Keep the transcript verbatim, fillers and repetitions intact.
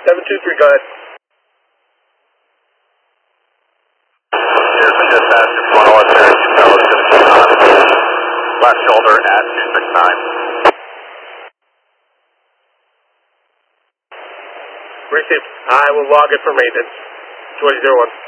seven two three, go ahead. Here's the dispatch, it's one oh one there, you tell us going to be on left shoulder at two six nine. Received. I will log it for maintenance. twenty oh one.